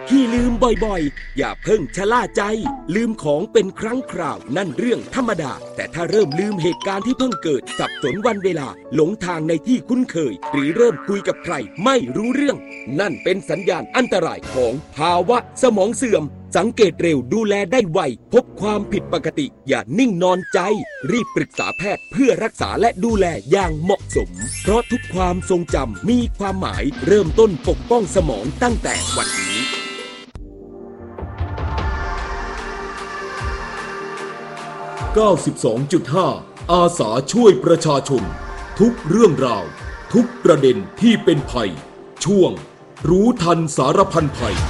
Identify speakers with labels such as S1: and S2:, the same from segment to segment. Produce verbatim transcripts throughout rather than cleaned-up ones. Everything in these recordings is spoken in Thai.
S1: ที่ลืมบ่อยๆอย่าเพิ่งชะล่าใจลืมของเป็นครั้งคราวนั่นเรื่องธรรมดาแต่ถ้าเริ่มลืมเหตุการณ์ที่เพิ่งเกิดสับสนวันเวลาหลงทางในที่คุ้นเคยหรือเริ่มคุยกับใครไม่รู้เรื่องนั่นเป็นสัญญาณอันตรายของภาวะสมองเสื่อมสังเกตเร็วดูแลได้ไวพบความผิดปกติอย่านิ่งนอนใจรีบปรึกษาแพทย์เพื่อรักษาและดูแลอย่างเหมาะสมเพราะทุกความทรงจำมีความหมายเริ่มต้นปกป้องสมองตั้งแต่วันนี้เก้าสิบสองจุดห้า อาสาช่วยประชาชนทุกเรื่องราวทุกประเด็นที่เป็นภัยช่วงรู้ทันสารพันภัย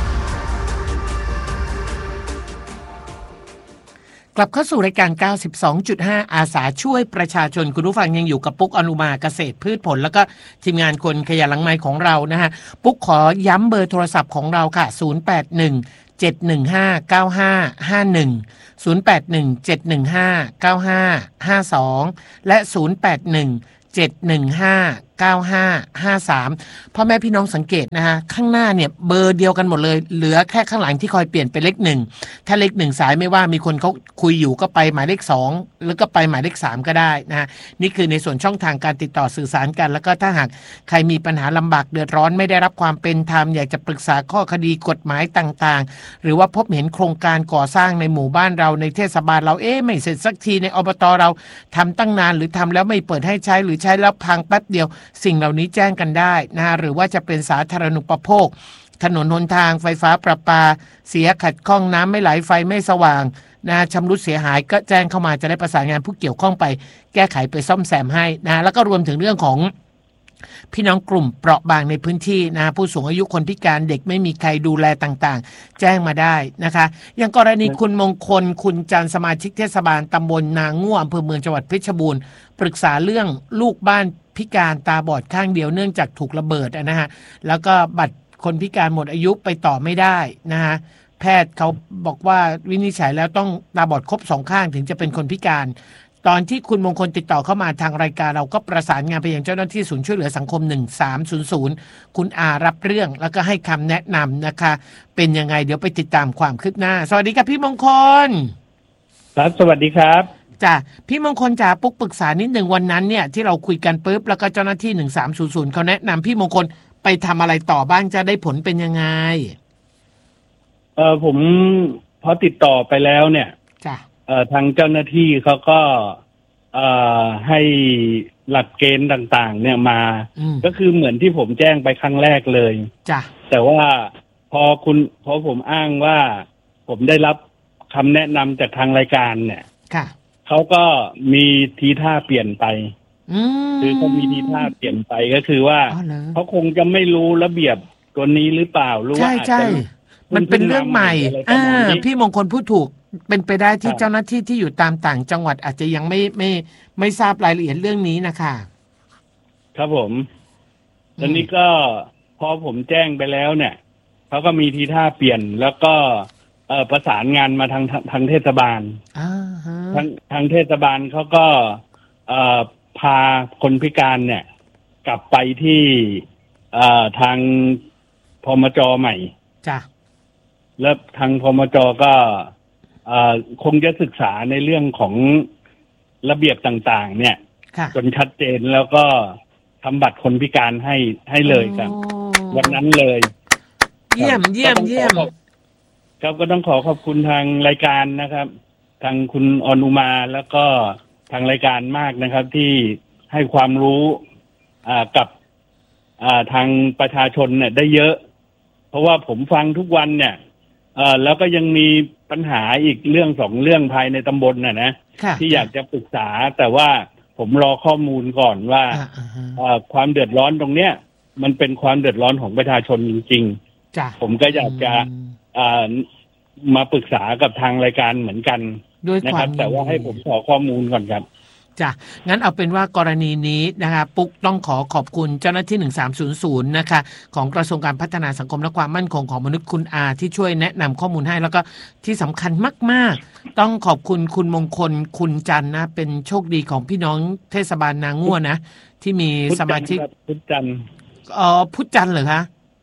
S2: กลับเข้าสู่รายการ เก้าสิบสองจุดห้า อาสาช่วยประชาชนคุณผู้ฟังยังอยู่กับปุ๊กอนุมาเกษตรพืชผลแล้วก็ทีมงานคนขยันหลังไมค์ของเรานะฮะปุ๊กขอย้ำเบอร์โทรศัพท์ของเราค่ะศูนย์ แปด หนึ่ง เจ็ด หนึ่ง ห้า เก้า ห้า ห้า หนึ่ง ศูนย์ แปด หนึ่ง เจ็ด หนึ่ง ห้า เก้า ห้า ห้า สองและศูนย์ แปด หนึ่ง เจ็ด หนึ่ง ห้า เก้า ห้า ห้า สามพ่อแม่พี่น้องสังเกตนะฮะข้างหน้าเนี่ยเบอร์เดียวกันหมดเลยเหลือแค่ข้างหลังที่คอยเปลี่ยนเป็นเลขหนึ่งถ้าเลขหนึ่งสายไม่ว่ามีคนเขาคุยอยู่ก็ไปหมายเลขสองแล้วก็ไปหมายเลขสามก็ได้นะฮะนี่คือในส่วนช่องทางการติดต่อสื่อสารกันแล้วก็ถ้าหากใครมีปัญหาลำบากเดือดร้อนไม่ได้รับความเป็นธรรมอยากจะปรึกษาข้อคดีกฎหมายต่างๆหรือว่าพบเห็นโครงการก่อสร้างในหมู่บ้านเราในเทศบาลเราเอ๊ะไม่เสร็จสักทีในอบตเราทำตั้งนานหรือทำแล้วไม่เปิดให้ใช้หรือใช้แล้วพังแป๊บเดียวสิ่งเหล่านี้แจ้งกันได้นะฮะหรือว่าจะเป็นสาธารณูปโภคถนนหนทางไฟฟ้าประปาเสียขัดข้องน้ำไม่ไหลไฟไม่สว่างนะชำรุดเสียหายก็แจ้งเข้ามาจะได้ประสานงานผู้เกี่ยวข้องไปแก้ไขไปซ่อมแซมให้นะแล้วก็รวมถึงเรื่องของพี่น้องกลุ่มเปราะบางในพื้นที่นะผู้สูงอายุคนพิการเด็กไม่มีใครดูแลต่างๆแจ้งมาได้นะคะอย่างกรณีคุณมงคลคุณจันทร์สมาชิกเทศบาลตำบลนาง่วอำเภอเมืองจังหวัดเพชรบูรณ์ปรึกษาเรื่องลูกบ้านพิการตาบอดข้างเดียวเนื่องจากถูกระเบิดนะฮะแล้วก็บัตรคนพิการหมดอายุไปต่อไม่ได้นะฮะแพทย์เขาบอกว่าวินิจฉัยแล้วต้องตาบอดครบสองข้างถึงจะเป็นคนพิการตอนที่คุณมงคลติดต่อเข้ามาทางรายการเราก็ประสานงานไปยังเจ้าหน้าที่ศูนย์ช่วยเหลือสังคมหนึ่งสามศูนย์ศูนย์คุณอารับเรื่องแล้วก็ให้คำแนะนำนะคะเป็นยังไงเดี๋ยวไปติดตามความคืบหน้าสวัสดีครับพี่มงคล
S3: ครับสวัสดีครับ
S2: จ้ะพี่มงคลจ๋าปุ๊กปรึกษานิดหนึ่งวันนั้นเนี่ยที่เราคุยกันปุ๊บแล้วก็เจ้าหน้าที่หนึ่งสามศูนย์ศูนย์เขาแนะนำพี่มงคลไปทำอะไรต่อบ้างจะได้ผลเป็นยังไง
S3: เออผมพอติดต่อไปแล้วเนี่ย
S2: จ้ะ
S3: เอ่อทางเจ้าหน้าที่เขาก็เอ่อให้หลักเกณฑ์ต่างๆเนี่ยมาก็คือเหมือนที่ผมแจ้งไปครั้งแรกเลย
S2: จ้ะ
S3: แต่ว่าพอคุณพอผมอ้างว่าผมได้รับคำแนะนำจากทางรายการเนี่ย
S2: ค่ะ
S3: เขาก็มีทีท่าเปลี่ยนไปคือเขามีทีท่าเปลี่ยนไปก็คือว่าเขาคงจะไม่รู้ระเบียบตัวนี้หรือเปล่ารู้ว่าอาจจะ
S2: มันเป็นเรื่องใหม่อ่าพี่มงคลพูดถูกเป็นไปได้ที่เจ้าหน้าที่ที่อยู่ตามต่างจังหวัดอาจจะยังไม่ไม่ไม่ทราบรายละเอียดเรื่องนี้นะคะ
S3: ครับผมตอนนี้ก็พอผมแจ้งไปแล้วเนี่ยเขาก็มีทีท่าเปลี่ยนแล้วก็เอ่อประสานงานมาทางทางเทศบาลทางทางเทศบาลเขาก็เอ่อพาคนพิการเนี่ยกลับไปที่เอ่อทางพมจ.ใหม่
S2: จ้ะ
S3: แล้วทางพมจ.ก็เอ่อคงจะศึกษาในเรื่องของระเบียบต่างๆเนี่ยจนชัดเจนแล้วก็ทำบัตรคนพิการให้ให้เลยครับวันนั้นเลย
S2: เยี่ยมเยี่ยมเยี่ยม
S3: ครับก็ต้องขอขอบคุณทางรายการนะครับทางคุณอนุมาแล้วก็ทางรายการมากนะครับที่ให้ความรู้อ่ากับอ่าทางประชาชนเนี่ยได้เยอะเพราะว่าผมฟังทุกวันเนี่ยเอ่อแล้วก็ยังมีปัญหาอีกเรื่องสองเรื่องภายในตำบลน่ะนะที่อยากจะปรึกษาแต่ว่าผมรอข้อมูลก่อนว่าเอ่อความเดือดร้อนตรงเนี้ยมันเป็นความเดือดร้อนของประชาชนจริงๆผมก็อยากจะอ่ามาปรึกษากับทางรายการเหมือนกันนะครับแต่ว่าให้ผมขอข้อมูลก่อนครับ
S2: จ้ะงั้นเอาเป็นว่ากรณีนี้นะคะปุ๊กต้องขอขอบคุณเจ้าหน้าที่หนึ่งสามศูนย์ศูนย์นะคะของกระทรวงการพัฒนาสังคมและความมั่นคงของมนุษย์คุณอาที่ช่วยแนะนำข้อมูลให้แล้วก็ที่สำคัญมากๆต้องขอบคุณคุณมงคลคุณจันทร์นะเป็นโชคดีของพี่น้องเทศบาลนาง่วนะที่มีสมาชิก
S3: พุทธจันทร์
S2: อ๋อพุทธจันทร์เหรอคะ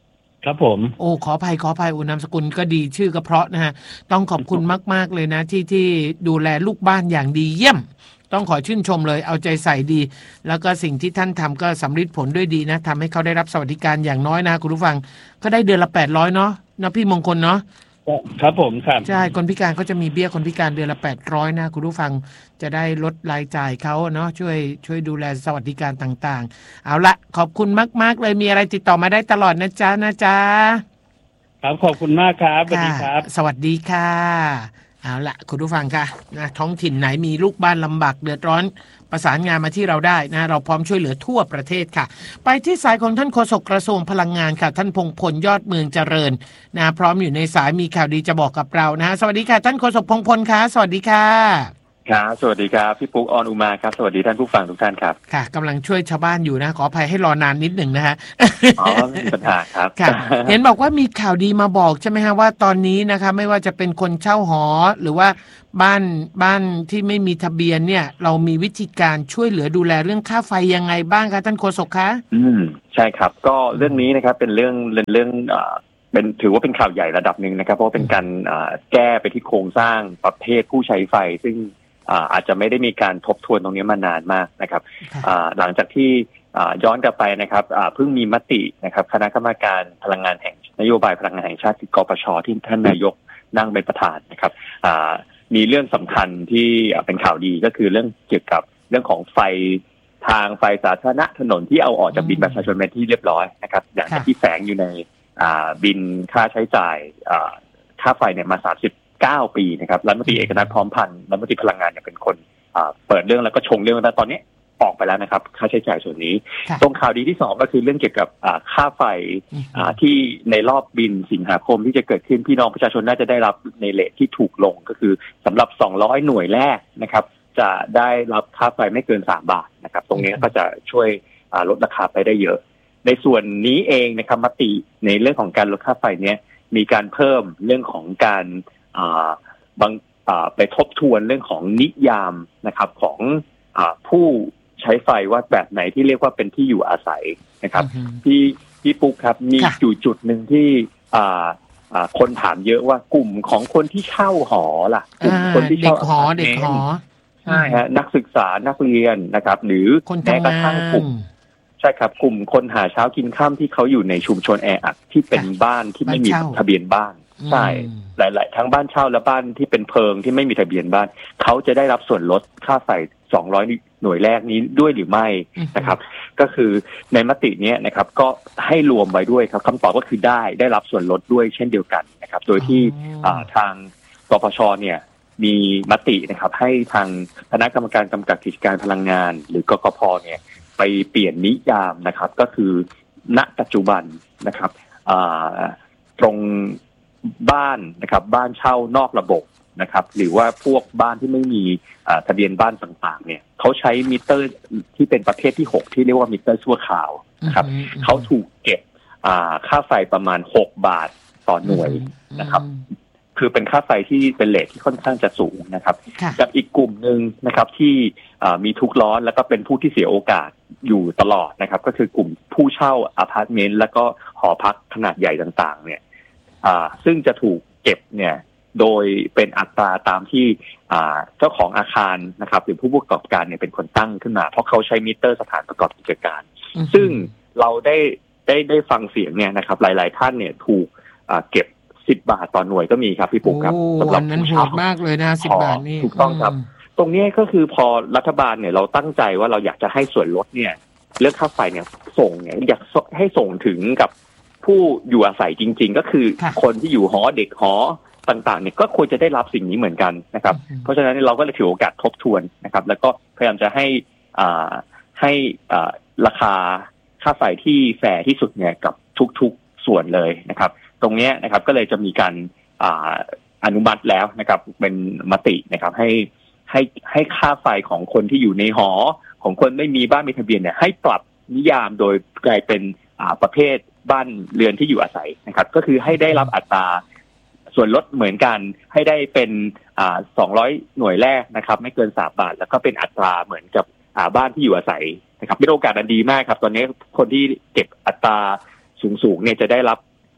S3: ครับผม
S2: โอ้ขออภัยขออภัยอุนามสกุลก็ดีชื่อก็เพราะนะฮะต้องขอบคุณมากๆเลยนะที่ที่ดูแลลูกบ้านอย่างดีเยี่ยมต้องขอชื่นชมเลยเอาใจใส่ดีแล้วก็สิ่งที่ท่านทำก็สำฤทธิ์ผลด้วยดีนะทำให้เขาได้รับสวัสดิการอย่างน้อยนะคุณผู้ฟังก็ได้เดือนละแปดร้อยเนาะนะพี่มงคลเนาะ
S3: ครับผมครับ
S2: ใช่คนพิการเขาจะมีเบี้ยคนพิการเดือนละแปดร้อยนะคุณผู้ฟังจะได้ลดรายจ่ายเขาเนาะช่วยช่วยดูแลสวัสดิการต่างๆเอาละขอบคุณมากๆเลยมีอะไรติดต่อมาได้ตลอดนะจ๊ะนะจ๊ะ
S3: ครับขอบคุณมากครับสวัสดีครับ
S2: สวัสดีค่ะเอาละคุณผู้ฟังค่ะนะท้องถิ่นไหนมีลูกบ้านลำบากเดือดร้อนประสานงานมาที่เราได้นะเราพร้อมช่วยเหลือทั่วประเทศค่ะไปที่สายของท่านโฆษกกระทรวงพลังงานค่ะท่านพงษ์พลยอดเมืองเจริญนะพร้อมอยู่ในสายมีข่าวดีจะบอกกับเรานะสวัสดีค่ะท่านโฆษกพงษ์พลค่ะสวัสดีค่ะ
S4: ครับสวัสดีครับพี่ปุ๊กออนอุมาครับสวัสดีท่านผู้ฟังทุกท่านครับ
S2: ค่ะกำลังช่วยชาวบ้านอยู่นะขออภัยให้รอนานนิดหนึ่งนะฮะ
S4: อ๋อไม่มีปัญหาครับ
S2: ค่ะเห็นบอกว่ามีข่าวดีมาบอกใช่ไหมฮะว่าตอนนี้นะคะไม่ว่าจะเป็นคนเช่าหอหรือว่าบ้านบ้านที่ไม่มีทะเบียนเนี่ยเรามีวิธีการช่วยเหลือดูแลเรื่องค่าไฟยังไงบ้างคะท่านโฆษกคะ
S4: อืมใช่ครับก็เรื่องนี้นะครับเป็นเรื่องเรื่องอ่าเป็นถือว่าเป็นข่าวใหญ่ระดับหนึ่งนะครับเพราะเป็นการอ่าแก้ไปที่โครงสร้างประเภทผู้ใช้ไฟซึ่งอาจจะไม่ได้มีการทบทวนตรงนี้มานานมากนะครับหลังจากที่ย้อนกลับไปนะครับเพิ่งมีมตินะครับคณะกรรมการพลังงานแห่งนโยบายพลังงานแห่งชาติกปช.ที่ท่านนายกนั่งเป็นประธานนะครับมีเรื่องสำคัญที่เป็นข่าวดีก็คือเรื่องเกี่ยวกับเรื่องของไฟทางไฟสาธารณะถนนที่เอาออกจากบินประชาชนเป็นที่เรียบร้อยนะครับอย่างที่แฝงอยู่ในบินค่าใช้จ่ายค่าไฟเนี่ยมาสามสิบเก้าปีนะครับรัฐมนตรีเอกนัทพร้อมพันธ์รัฐมนตรีพลังงานเนี่ยเป็นคนเปิดเรื่องแล้วก็ชงเรื่องแล้วตอนนี้ออกไปแล้วนะครับค่าใช้จ่ายส่วนนี้ตรงข่าวดีที่สองก็คือเรื่องเกี่ยวกับค่าไฟที่ในรอบบินสิงหาคมที่จะเกิดขึ้นพี่น้องประชาชนน่าจะได้รับในเรทที่ถูกลงก็คือสำหรับสองร้อยหน่วยแรกนะครับจะได้รับค่าไฟไม่เกินสามบาทนะครับตรงนี้ก็จะช่วยลดราคาไปได้เยอะในส่วนนี้เองนะครับมติในเรื่องของการลดค่าไฟเนี้ยมีการเพิ่มเรื่องของการบางไปทบทวนเรื่องของนิยามนะครับของผู้ใช้ไฟว่าแบบไหนที่เรียกว่าเป็นที่อยู่อาศัยนะครับที่ที่ปุ๊กครับมีอยู่จุดหนึ่งที่คนถามเยอะว่ากลุ่มของคนที่เช่าหอล่ะกลุ่มคนที่เช่าหอเด็กหอใช่ฮะนักศึกษานักเรียนนะครับหรือแม้กระทั่งกลุ่มใช่ครับกลุ่มคนหาเช้ากินค่ำที่เขาอยู่ในชุมชนแออัดที่เป็นบ้านที่ไม่มีทะเบียนบ้านใช่หลายๆทั้งบ้านเช่าและบ้านที่เป็นเพิงที่ไม่มีทะเบียนบ้านเขาจะได้รับส่วนลดค่าไฟสองร้อยหน่วยแรกนี้ด้วยหรือไม่นะครับก็คือในมตินี้นะครับก็ให้รวมไว้ด้วยครับคำตอบก็คือได้ได้รับส่วนลดด้วยเช่นเดียวกันนะครับโดยที่ทางกปช.เนี่ยมีมตินะครับให้ทางคณะกรรมการกำกับกิจการพลังงานหรือกกพ.เนี่ยไปเปลี่ยนนิยามนะครับก็คือณปัจจุบันนะครับตรงบ้านนะครับบ้านเช่านอกระบบนะครับหรือว่าพวกบ้านที่ไม่มีทะเบียนบ้านต่างๆเนี่ยเขาใช้มิเตอร์ที่เป็นประเภทที่หกที่เรียกว่ามิเตอร์ชั่วคราวนะครับเขาถูกเก็บค่าไฟประมาณหกบาทต่อหน่วยนะครับคือเป็นค่าไฟที่เป็นเรทที่ค่อนข้างจะสูงนะครับกับอีกกลุ่มหนึ่งนะครับที่มีทุกข์ร้อนแล้วก็เป็นผู้ที่เสียโอกาสอยู่ตลอดนะครับก็คือกลุ่มผู้เช่าอพาร์ตเมนต์แล้วก็หอพักขนาดใหญ่ต่างๆเนี่ยซึ่งจะถูกเก็บเนี่ยโดยเป็นอัตราตามที่เจ้าของอาคารนะครับหรือผู้ประกอบการเนี่ยเป็นคนตั้งขึ้นมาเพราะเขาใช้มิเตอร์สถานประกอบกิจการซึ่งเราได้ได้ได้ฟังเสียงเนี่ยนะครับหลายๆท่านเนี่ยถูกเก็บสิบบาทต่อหน่วยก็มีครับพี่ปุ๊กครับ
S2: สำหรับนั้นโหดมากเลยนะสิบบาทนี่
S4: ถูกต้องครับตรงนี้ก็คือพอรัฐบาลเนี่ยเราตั้งใจว่าเราอยากจะให้ส่วนลดเนี่ยเรื่องค่าไฟเนี่ยส่งเนี่ยอยากให้ส่งถึงกับผู้อยู่อาศัยจริงๆก็คือคนที่อยู่หอเด็กหอต่างๆเนี่ยก็ควรจะได้รับสิ่งนี้เหมือนกันนะครับเพราะฉะนั้นเราก็เลยถือโอกาสทบทวนนะครับแล้วก็พยายามจะให้อ่าให้อ่าราคาค่าไฟที่แฟร์ที่สุดเนี่ยกับทุกๆส่วนเลยนะครับตรงนี้นะครับก็เลยจะมีการอ่าอนุมัติแล้วนะครับเป็นมตินะครับให้ให้ให้ค่าไฟของคนที่อยู่ในหอของคนไม่มีบ้านมีทะเบียนเนี่ยให้ปรับนิยามโดยกลายเป็นอ่าประเภทบ้านเรือนที่อยู่อาศัยนะครับก็คือให้ได้รับอัตราส่วนลดเหมือนกันให้ได้เป็นอ่าสองร้อยหน่วยแรกนะครับไม่เกินสามบาทแล้วก็เป็นอัตราเหมือนกับอ่าบ้านที่อยู่อาศัยนะครับเป็นโอกาสอันดีมากครับตอนนี้คนที่เก็บอัตราสูงๆเนี่ยจะได้รับ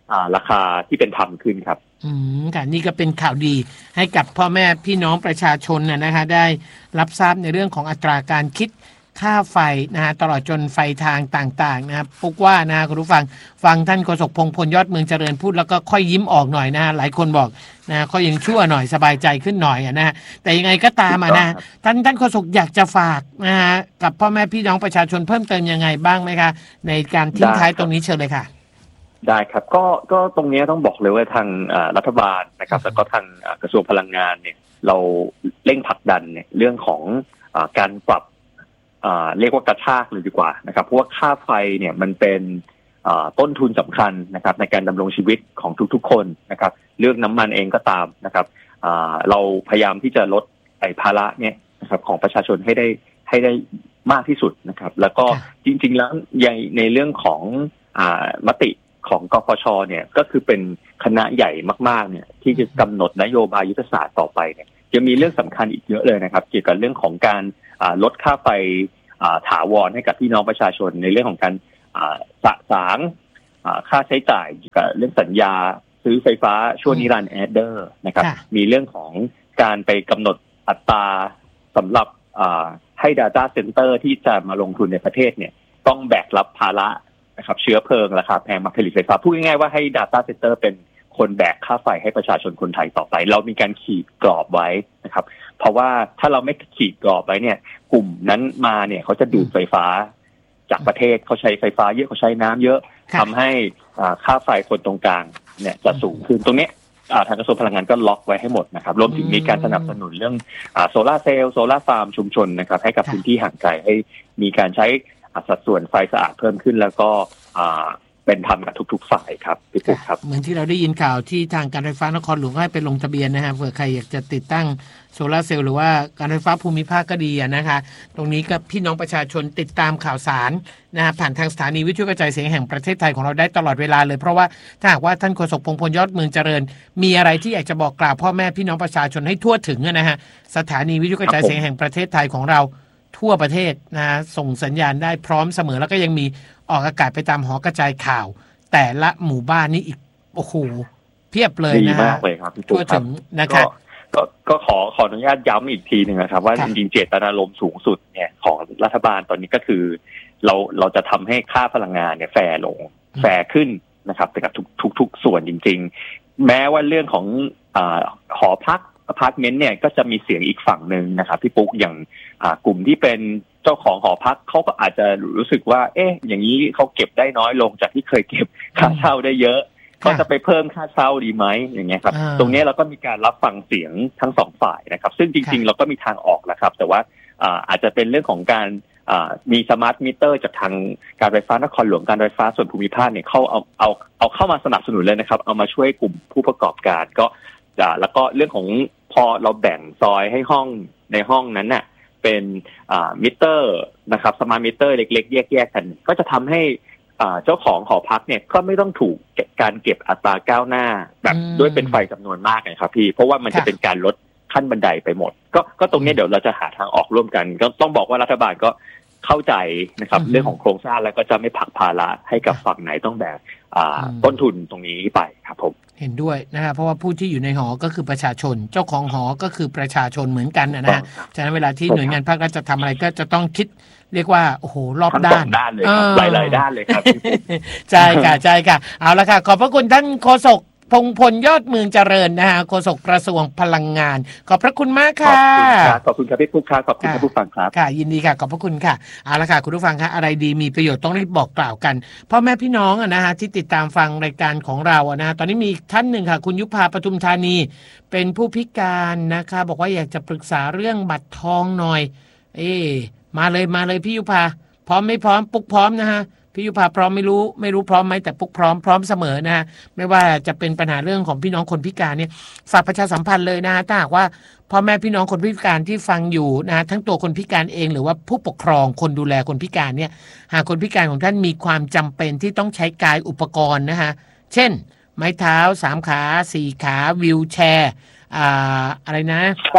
S4: ราคาที่เป็นธรรมขึ้นครับ
S2: อืมค่ะนี่ก็เป็นข่าวดีให้กับพ่อแม่พี่น้องประชาชนนะนะคะได้รับทราบในเรื่องของอัตราการคิดค่าไฟนะฮะตลอดจนไฟทางต่างๆนะครับปุ๊กว่านะคุณผู้ฟังฟังท่านโฆษกพงษ์พลยอดเมืองเจริญพูดแล้วก็ค่อยยิ้มออกหน่อยนะหลายคนบอกนะก็ยังชั่วหน่อยสบายใจขึ้นหน่อยนะแต่ยังไงก็ตามอ่ะนะท่านท่านโฆษกอยากจะฝากนะฮะกับพ่อแม่พี่น้องประชาชนเพิ่มเติมยังไงบ้างไหมคะในการทิ้งท้ายตรงนี้เชิญเลยค่ะ
S4: ได้ครับก็ก็ตรงนี้ต้องบอกเลยว่าทางรัฐบาลนะครับแล้วก็ทางกระทรวงพลังงานเนี่ยเราเร่งผลักดันเนี่ยเรื่องของการปรับเรียกว่ากระชากเลยดีกว่านะครับเพราะว่าค่าไฟเนี่ยมันเป็นต้นทุนสำคัญนะครับในการดำรงชีวิตของทุกๆคนนะครับเรื่องน้ำมันเองก็ตามนะครับเราพยายามที่จะลดไอ้ภาระเนี่ยนะครับของประชาชนให้ได้ให้ได้มากที่สุดนะครับแล้วก็จริงๆแล้วในเรื่องของมติของกฟช.เนี่ยก็คือเป็นคณะใหญ่มากๆเนี่ยที่จะกำหนดนโยบายยุทธศาสตร์ต่อไปเนี่ยจะมีเรื่องสำคัญอีกเยอะเลยนะครับเกี่ยวกับเรื่องของการลดค่าไฟถาวรให้กับพี่น้องประชาชนในเรื่องของการสะสางค่าใช้จ่ายกับเรื่องสัญญาซื้อไฟฟ้าชั่วนิรันดร์แอดเดอร์นะครับมีเรื่องของการไปกำหนดอัตราสำหรับให้ Data Center ที่จะมาลงทุนในประเทศเนี่ยต้องแบกรับภาระนะครับเชื้อเพลิงราคาแพงมาผลิตไฟฟ้าพูดง่ายๆว่าให้ Data Center เป็นคนแบกค่าไฟให้ประชาชนคนไทยต่อไปเรามีการขีดกรอบไว้นะครับเพราะว่าถ้าเราไม่ขีดกรอบไว้เนี่ยกลุ่มนั้นมาเนี่ยเขาจะดูดไฟฟ้าจากประเทศเขาใช้ไฟฟ้าเยอะเขาใช้น้ำเยอะทำให้ค่าไฟคนตรงกลางเนี่ยจะสูงขึ้นตรงนี้ทางกระทรวงพลังงานก็ล็อกไว้ให้หมดนะครับรวมถึงมีการสนับสนุนเรื่องโซล่าเซลล์โซล่าฟาร์มชุมชนนะครับให้กับพื้นที่ห่างไกลให้มีการใช้สัดส่วนไฟสะอาดเพิ่มขึ้นแล้วก็เป็นธรรมกับทุกๆฝ่ายครับพี่ปุ๊กครับ
S2: เหมือนที่เราได้ยินข่าวที่ทางการไฟฟ้านครหลวงให้ไปลงทะเบียนนะฮะเผื่อใครอยากจะติดตั้งโซลาร์เซลล์หรือว่าการไฟฟ้าภูมิภาคก็ดีนะคะตรงนี้ก็พี่น้องประชาชนติดตามข่าวสารนะฮะผ่านทางสถานีวิทยุกระจายเสียงแห่งประเทศไทยของเราได้ตลอดเวลาเลยเพราะว่าถ้าหากว่าท่านโฆษกพงษ์พลยอดเมืองเจริญมีอะไรที่อยากจะบอกกล่าวพ่อแม่พี่น้องประชาชนให้ทั่วถึงนะฮะสถานีวิทยุกระจายเสียงแห่งประเทศไทยของเราทั่วประเทศนะฮะส่งสัญญาณได้พร้อมเสมอแล้วก็ยังมีออกอากาศไปตามหอกระจายข่าวแต่ละหมู่บ้านนี่อีกโอ้โหเพียบเลยนะฮะทั่วถึงนะครับ
S4: ก็ก็ขอขออนุญาตย้ำอีกทีหนึ่งนะครับว่าจริงๆเจตนารมณ์สูงสุดเนี่ยของรัฐบาลตอนนี้ก็คือเราเราจะทำให้ค่าพลังงานเนี่ยแฟร์ลงแฟร์ขึ้นนะครับแต่กับทุกทุกทุกส่วนจริงๆแม้ว่าเรื่องของอ่าหอพักอพาร์ตเมนต์เนี่ยก็จะมีเสียงอีกฝั่งหนึ่งนะครับพี่ปุ๊กอย่างอ่ากลุ่มที่เป็นเจ้าของหอพักเขาก็อาจจะรู้สึกว่าเอ๊ะอย่างนี้เขาเก็บได้น้อยลงจากที่เคยเก็บค่าเช่าได้เยอะก็จะไปเพิ่มค่าเช่าดีไหมอย่างเงี้ยครับตรงนี้เราก็มีการรับฟังเสียงทั้งสองฝ่ายนะครับซึ่งจริงๆเราก็มีทางออกแล้วครับแต่ว่าอาจจะเป็นเรื่องของการมีสมาร์ทมิเตอร์จากทางการไฟฟ้านครหลวงการไฟฟ้าส่วนภูมิภาคเนี่ยเข้าเอาเอาเอาเข้ามาสนับสนุนเลยนะครับเอามาช่วยกลุ่มผู้ประกอบการก็แล้วก็เรื่องของพอเราแบ่งซอยให้ห้องในห้องนั้นน่ะเป็นมิเตอร์นะครับสมาร์ทมิเตอร์เล็กๆแยกๆกันก็จะทำให้เจ้าของหอพักเนี่ยก็ไม่ต้องถูกการเก็บอัตราก้าวหน้าแบบด้วยเป็นไฟจำนวนมากนะครับพี่เพราะว่ามันจะเป็นการลดขั้นบันไดไปหมดก็ก็ตรงนี้เดี๋ยวเราจะหาทางออกร่วมกันก็ต้องบอกว่ารัฐบาลก็เข้าใจนะครับเรื่องของโครงสร้างแล้วก็จะไม่ผลักภาระให้กับฝั่งไหนต้องแบกต้นทุนตรงนี้ไปครับผม
S2: เห็นด้วยนะครับเพราะว่าผู้ที่อยู่ในหอก็คือประชาชนเจ้าของหอก็คือประชาชนเหมือนกันนะฮะฉะนั้นเวลาที่หน่วยงานภาครัฐจะทำอะไรก็จะต้องคิดเรียกว่าโอ้โหรอบด้าน
S4: ด้านเลยครับหลายๆด้านเลยครับ
S2: ใช่ค่ะใช่ค่ะเอาละค่ะขอบพระคุณท่านโฆษกพงษ์พลยอดเมืองเจริญนะฮะโฆษกกระทรวงพลังงานขอบพระคุณมากค่ะ
S4: ขอบคุณครับพี่ปุ๊กครับขอบคุณท่านผู้ฟังครับ
S2: ค่ะยินดีค่ะขอบพระคุณค่ะเอาละค่ะคุณผู้ฟังคะอะไรดีมีประโยชน์ต้องรีบบอกกล่าวกันพ่อแม่พี่น้องนะฮะที่ติดตามฟังรายการของเรานะฮะตอนนี้มีท่านหนึ่งค่ะคุณยุพาปทุมธานีเป็นผู้พิการนะคะบอกว่าอยากจะปรึกษาเรื่องบัตรทองหน่อยเอ๊มาเลยมาเลยพี่ยุพาพร้อมไม่พร้อมปุ๊กพร้อมนะฮะพี่ยุพาพร้อมไม่รู้ไม่รู้พร้อมไหมแต่ปุ๊กพร้อมพร้อมเสมอนะฮะไม่ว่าจะเป็นปัญหาเรื่องของพี่น้องคนพิการเนี่ยฝากประชาสัมพันธ์เลยนะฮะถ้าหากว่าพ่อแม่พี่น้องคนพิการที่ฟังอยู่นะทั้งตัวคนพิการเองหรือว่าผู้ปกครองคนดูแลคนพิการเนี่ยหากคนพิการของท่านมีความจำเป็นที่ต้องใช้กายอุปกรณ์นะฮะเช่นไม้เท้าสามขาสี่ขาวีลแชร์อ่าอะไรนะ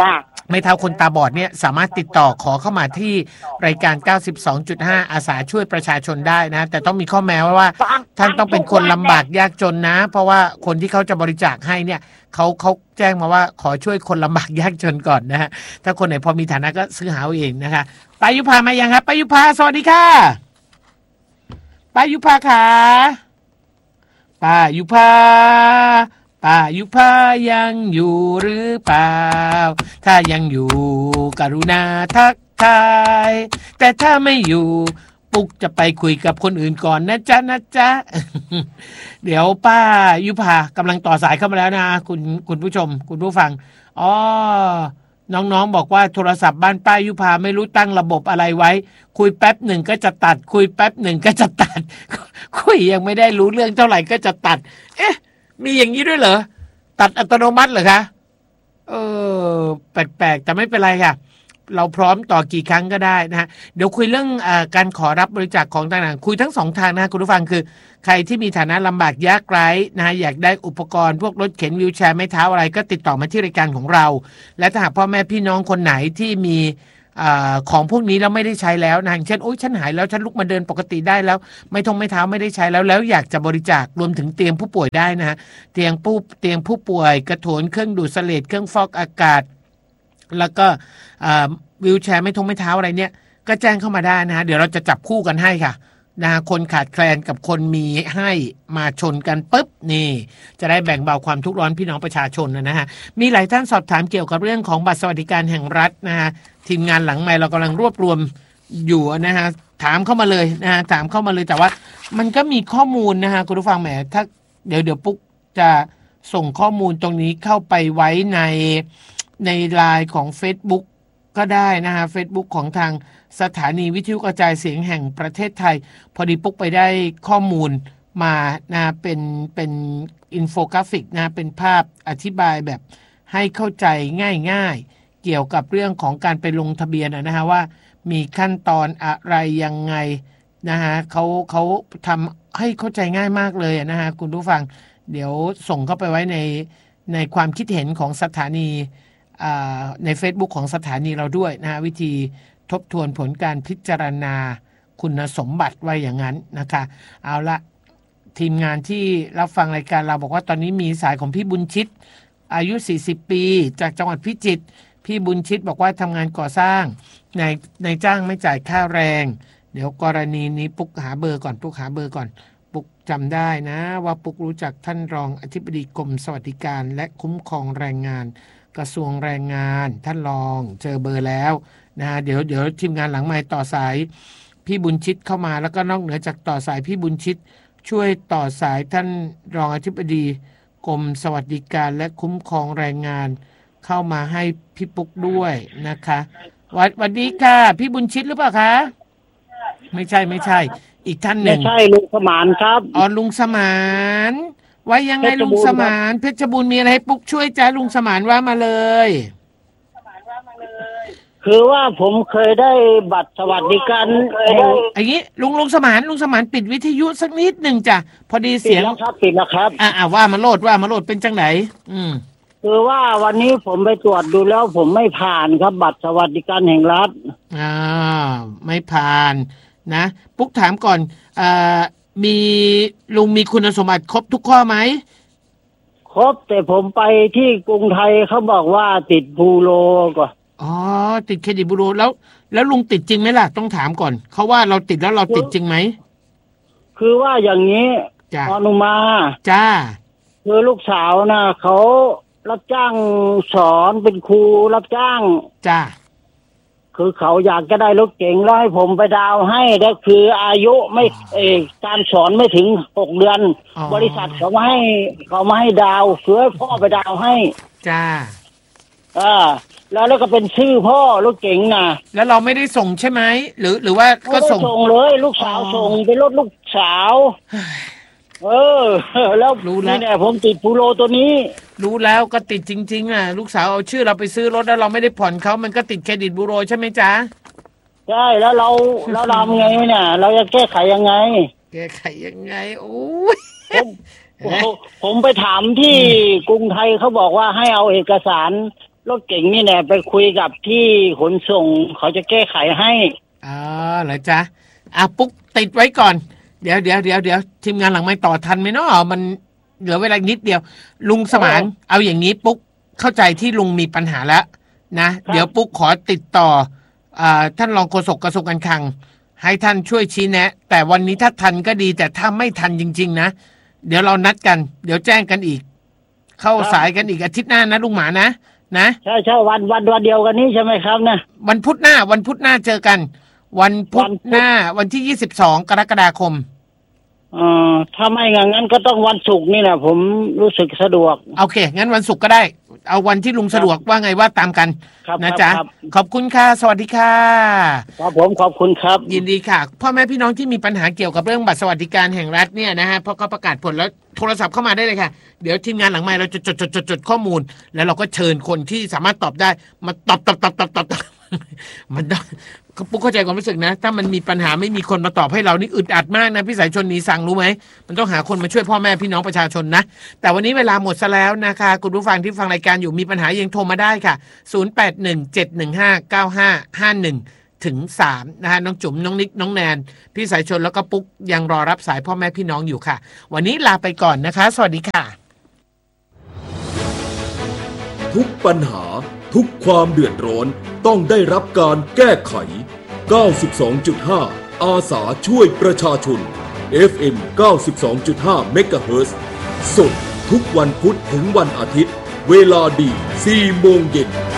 S2: ไม่เท่าคนตาบอดเนี่ยสามารถติดต่อขอเข้ามาที่รายการ เก้าสิบสองจุดห้า อาสาช่วยประชาชนได้นะแต่ต้องมีข้อแม้ว่าท่านต้องเป็นคนลำบากยากจนนะเพราะว่าคนที่เขาจะบริจาคให้เนี่ยเขาเขาแจ้งมาว่าขอช่วยคนลำบากยากจนก่อนนะฮะถ้าคนไหนพอมีฐานะก็ซื้อหาเองนะคะป้ายุพามายังครับป้ายุพาสวัสดีค่ะป้ายุพาค่ะป้ายุพาป้ายุพายังอยู่หรือเปล่าถ้ายังอยู่กรุณาทักทายแต่ถ้าไม่อยู่ปุ๊กจะไปคุยกับคนอื่นก่อนนะจ๊ะนะจ๊ะ เดี๋ยวป้ายุพากำลังต่อสายเข้ามาแล้วนะคุณคุณผู้ชมคุณผู้ฟังอ๋อน้องๆบอกว่าโทรศัพท์บ้านป้ายุพาไม่รู้ตั้งระบบอะไรไว้คุยแป๊บหนึ่งก็จะตัดคุยแป๊บหนึ่งก็จะตัด คุยยังไม่ได้รู้เรื่องเท่าไหร่ก็จะตัดเอ๊ะมีอย่างนี้ด้วยเหรอตัดอัตโนมัติเหรอคะเออแปลกๆแต่ไม่เป็นไรค่ะเราพร้อมต่อกี่ครั้งก็ได้นะฮะเดี๋ยวคุยเรื่องอาการขอรับบริจาคของต่างๆคุยทั้งสองทางนะคุณผู้ฟังคือใครที่มีฐานะลำบากยากไร้นะฮะอยากได้อุปกรณ์พวกรถเข็นวีลแชร์ไม้เท้าอะไรก็ติดต่อมาที่รายการของเราและถ้าหากพ่อแม่พี่น้องคนไหนที่มีของพวกนี้แล้วไม่ได้ใช้แล้วนะอย่างเช่นโอ๊ยฉันหายแล้วฉันลุกมาเดินปกติได้แล้วไม่ทงไม่เท้าไม่ได้ใช้แล้วแล้วอยากจะบริจาครวมถึงเตียงผู้ป่วยได้นะฮะเตียงผู้เตียงผู้ป่วยกระโถนเครื่องดูดเสลดเครื่องฟอกอากาศแล้วก็วีลแชร์ไม่ทงไม่เท้าอะไรเนี่ยก็แจ้งเข้ามาได้นะฮะเดี๋ยวเราจะจับคู่กันให้ค่ะนะคนขาดแคลนกับคนมีให้มาชนกันปุ๊บนี่จะได้แบ่งเบาความทุกข์ร้อนพี่น้องประชาชนนะฮะมีหลายท่านสอบถามเกี่ยวกับเรื่องของบัตรสวัสดิการแห่งรัฐนะฮะทีมงานหลังไมค์เรากำลังรวบรวมอยู่นะฮะถามเข้ามาเลยนะฮะถามเข้ามาเลยแต่ว่ามันก็มีข้อมูลนะฮะคุณผู้ฟังแหมถ้าเดี๋ยวเดี๋ยวปุ๊กจะส่งข้อมูลตรงนี้เข้าไปไว้ในในไลน์ของ Facebook ก็ได้นะฮะ Facebook ของทางสถานีวิทยุกระจายเสียงแห่งประเทศไทยพอดีปุ๊กไปได้ข้อมูลมานะเป็นเป็นอินโฟกราฟิกนะเป็นภาพอธิบายแบบให้เข้าใจง่ายๆเกี่ยวกับเรื่องของการไปลงทะเบียนนะฮะว่ามีขั้นตอนอะไรยังไงนะฮะเขาเขาทำให้เข้าใจง่ายมากเลยนะฮะคุณผู้ฟังเดี๋ยวส่งเข้าไปไว้ในในความคิดเห็นของสถานีใน Facebook ของสถานีเราด้วยนะฮะวิธีทบทวนผลการพิจารณาคุณสมบัติไว้อย่างนั้นนะคะเอาละทีมงานที่รับฟังรายการเราบอกว่าตอนนี้มีสายของพี่บุญชิตอายุสี่สิบปีจากจังหวัดพิจิตรพี่บุญชิตบอกว่าทำงานก่อสร้างในในจ้างไม่จ่ายค่าแรงเดี๋ยวกรณีนี้ปุ๊กหาเบอร์ก่อนปุ๊กหาเบอร์ก่อนปุ๊กจำได้นะว่าปุ๊กรู้จักท่านรองอธิบดีกรมสวัสดิการและคุ้มครองแรงงานกระทรวงแรงงานท่านรองเจอเบอร์แล้วนะเดี๋ยวเดี๋ยวทีมงานหลังไมค์ต่อสายพี่บุญชิตเข้ามาแล้วก็นอกเหนือจากต่อสายพี่บุญชิตช่วยต่อสายท่านรองอธิบดีกรมสวัสดิการและคุ้มครองแรงงานเข้ามาให้พี่ปุ๊กด้วยนะคะวัดวันดีค่ะพี่บุญชิตหรือเปล่าคะไม่ใช่ไม่ใช่อีกท่านหนึ่ง
S5: ไม่ใช่ลุงสมานครับ
S2: อ๋อลุงสมานไว้ยังไงลุงสมานเพชรบูรณ์มีอะไรให้ปุ๊กช่วยจ้าลุงสมานว่ามาเลย
S5: คือว่าผมเคยได้บัตรสวัสดิการ
S2: อย่างนี้ลุงลุงสมานลุงสมานปิดวิทยุสักนิดหนึ่งจ้ะพอดีเสียง
S5: ครับปิดแล้วครับ
S2: อ่าว่ามาโลดว่ามาโลดเป็นจังไหนอืม
S5: คือว่าวันนี้ผมไปตรวจดูแล้วผมไม่ผ่านครับบัตรสวัสดิการแห่งรัฐ
S2: อ่าไม่ผ่านนะปุ๊กถามก่อนอ่ามีลุงมีคุณสมบัติครบทุกข้อไหม
S5: ครบแต่ผมไปที่กรุงไทยเขาบอกว่าติดบูโรก่อน
S2: อ๋อติดเครดิตบูโรแล้วแล้วลุงติดจริงไหมล่ะต้องถามก่อนเขาว่าเราติดแล้วเราติดจริงไหม
S5: คือว่าอย่างนี้อนุมา
S2: จ้า
S5: คือลูกสาวนะเขารับจ้างสอนเป็นครูรับจ้าง
S2: จ้า
S5: คือเขาอยากจะได้รถเก๋งแล้วให้ผมไปดาวให้แต่คืออายุไม่เออการสอนไม่ถึงหกเดือนบริษัทเขาไม่ให้เขาไม่ให้ดาวคือให้พ่อไปดาวให้
S2: จ้า
S5: อ่าแล้วแล้วก็เป็นชื่อพ่อรถเก๋งนะ
S2: แล้วเราไม่ได้ส่งใช่ไหมหรือหรือว่าก็ส่ง
S5: ส่งเลยลูกสาวส่งเป็นรถลูกสาวเออแล้วนี่แหละผมติดบูโรตัวนี้
S2: รู้แล้วก็ติดจริงๆอ่ะลูกสาวเอาชื่อเราไปซื้อรถแล้วเราไม่ได้ผ่อนเขามันก็ติดเครดิตบูโรใช่ไหมจ๊ะ
S5: ใช่แล้วเราเราทำไงเนี่ยเราจะแก้ไขยังไง
S2: แก้ไขยังไงโอ้ย
S5: ผมผมไปถามที่กรุงไทยเขาบอกว่าให้เอาเอกสารรถเก๋งนี่แหละไปคุยกับที่ขนส่งเขาจะแก้ไขให้
S2: อ๋อเหรอจ๊ะอ่ะปุ๊กติดไว้ก่อนเดี๋ยวเดี๋ยวเดี๋ยวเดี๋ยวทีมงานหลังไมค์ต่อทันไหมเนาะมันเหลือเวลานิดเดียวลุงสมานเอาอย่างนี้ปุ๊กเข้าใจที่ลุงมีปัญหาแล้วนะเดี๋ยวปุ๊กขอติดต่ออ่าท่านรองโฆษกกระทรวงการคลังให้ท่านช่วยชี้แนะแต่วันนี้ถ้าทันก็ดีแต่ถ้าไม่ทันจริงๆนะเดี๋ยวเรานัดกันเดี๋ยวแจ้งกันอีกเข้าสายกันอีกอาทิตย์หน้านะลุงหมานะนะ
S5: ใช่ใช่วันวันวันเดียวกันนี้ใช่ไหมครับนะ
S2: วันพุธหน้าวันพุธหน้าเจอกันวันพุธหน้าวันที่ยี่สิบสองกรกฎาคม
S5: เอ่อถ้าไม่งั้นก็ต้องวันศุกร์นี่แหละผมรู้สึกสะดวก
S2: โอเคงั้นวันศุกร์ก็ได้เอาวันที่ลุงสะดวกว่าไงว่าตามกันนะจ๊ะขอบคุณค่ะสวัสดีค่ะ
S5: ครับผมขอบคุณครับ
S2: ยินดีค่ะพ่อแม่พี่น้องที่มีปัญหาเกี่ยวกับเรื่องบัตรสวัสดิการแห่งรัฐเนี่ยนะฮะพอเขาประกาศผลแล้วโทรศัพท์เข้ามาได้เลยค่ะเดี๋ยวทีมงานหลังไมค์เราจะจดจดจดจดข้อมูลแล้วเราก็เชิญคนที่สามารถตอบได้มาตอบตอบตอบตอบตอบมันปุ๊กเข้าใจความรู้สึกนะถ้ามันมีปัญหาไม่มีคนมาตอบให้เรานี่อึดอัดมากนะพี่สายชนหนีสั่งรู้ไหมมันต้องหาคนมาช่วยพ่อแม่พี่น้องประชาชนนะแต่วันนี้เวลาหมดซะแล้วนะคะคุณผู้ฟังที่ฟังรายการอยู่มีปัญหายังโทรมาได้ค่ะศูนย์ แปด หนึ่ง เจ็ด หนึ่ง ห้า เก้า ห้า ห้า หนึ่งถึงสามนะฮะน้องจุ๋มน้องนิกน้องแนนพี่สายชนแล้วก็ปุ๊กยังรอรับสายพ่อแม่พี่น้องอยู่ค่ะวันนี้ลาไปก่อนนะคะสวัสดีค่ะ
S1: ทุกปัญหาทุกความเดือดร้อนต้องได้รับการแก้ไข เก้าสิบสองจุดห้า อาสาช่วยประชาชน เอฟ เอ็ม เก้าสิบสองจุดห้า เมกะเฮิรตซ์สดทุกวันพุธถึงวันอาทิตย์เวลาดี สี่โมงเย็น